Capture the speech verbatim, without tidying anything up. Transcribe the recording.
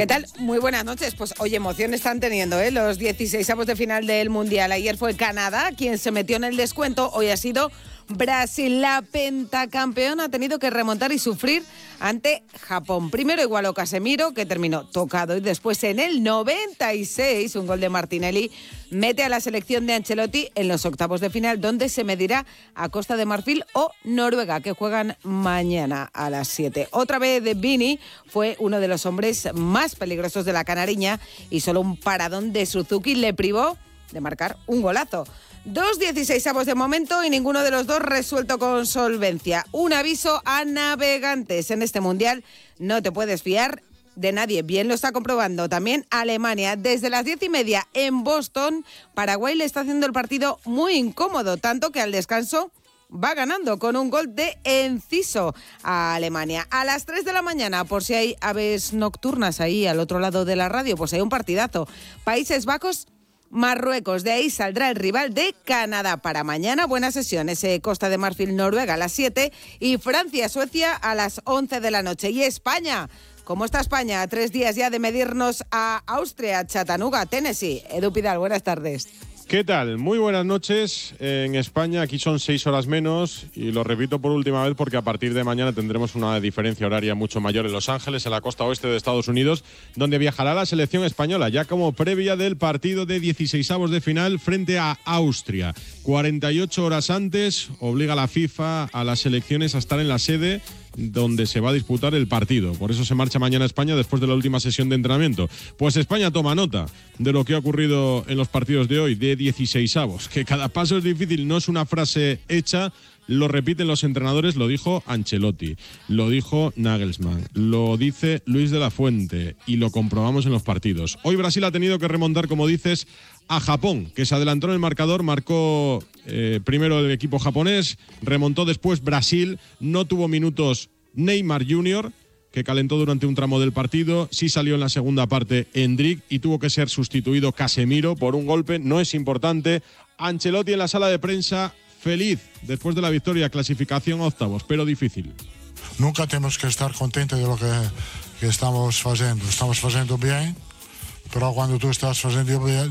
¿Qué tal? Muy buenas noches. Pues oye, emoción están teniendo ¿eh? los dieciseisavos de final del Mundial. Ayer fue Canadá quien se metió en el descuento. Hoy ha sido Brasil. La pentacampeona ha tenido que remontar y sufrir ante Japón. Primero igualó Casemiro, que terminó tocado, y después en el noventa y seis, un gol de Martinelli, mete a la selección de Ancelotti en los octavos de final, donde se medirá a Costa de Marfil o Noruega, que juegan mañana a las siete. Otra vez de Vini fue uno de los hombres más peligrosos de la canariña y solo un paradón de Suzuki le privó de marcar un golazo. Dos dieciseisavos de momento y ninguno de los dos resuelto con solvencia. Un aviso a navegantes: en este Mundial no te puedes fiar de nadie. Bien lo está comprobando también Alemania. Desde las diez y media en Boston, Paraguay le está haciendo el partido muy incómodo, tanto que al descanso va ganando con un gol de Enciso a Alemania. A las tres de la mañana, por si hay aves nocturnas ahí al otro lado de la radio, pues hay un partidazo. Países Bajos, Marruecos. De ahí saldrá el rival de Canadá. Para mañana, buena sesión. Ese Costa de Marfil, Noruega a las siete y Francia, Suecia a las once de la noche. Y España. ¿Cómo está España? A tres días ya de medirnos a Austria, Chattanooga, Tennessee. Edu Pidal, buenas tardes. ¿Qué tal? Muy buenas noches. En España aquí son seis horas menos y lo repito por última vez porque a partir de mañana tendremos una diferencia horaria mucho mayor en Los Ángeles, en la costa oeste de Estados Unidos, donde viajará la selección española ya como previa del partido de dieciseisavos de final frente a Austria. cuarenta y ocho horas antes obliga a la FIFA a las selecciones a estar en la sede donde se va a disputar el partido. Por eso se marcha mañana a España después de la última sesión de entrenamiento. Pues España toma nota de lo que ha ocurrido en los partidos de hoy, de dieciseisavos. Que cada paso es difícil, no es una frase hecha, lo repiten los entrenadores, lo dijo Ancelotti, lo dijo Nagelsmann, lo dice Luis de la Fuente y lo comprobamos en los partidos. Hoy Brasil ha tenido que remontar, como dices, a Japón, que se adelantó en el marcador, marcó eh, primero el equipo japonés, remontó después Brasil, no tuvo minutos Neymar junior, que calentó durante un tramo del partido, sí salió en la segunda parte Endrick y tuvo que ser sustituido Casemiro por un golpe, no es importante. Ancelotti en la sala de prensa, feliz después de la victoria, clasificación a octavos, pero difícil. Nunca tenemos que estar contentos de lo que, que estamos haciendo, estamos haciendo bien, pero cuando tú estás haciendo bien,